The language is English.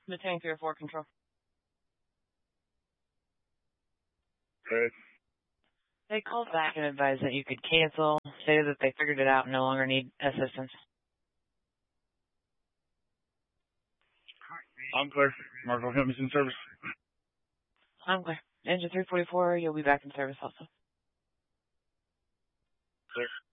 Battalion 304 control. Okay. They called back and advised that you could cancel, stated that they figured it out and no longer need assistance. I'm clear. Marco Hemmings in service. I'm clear. Engine 344, you'll be back in service also. Clear.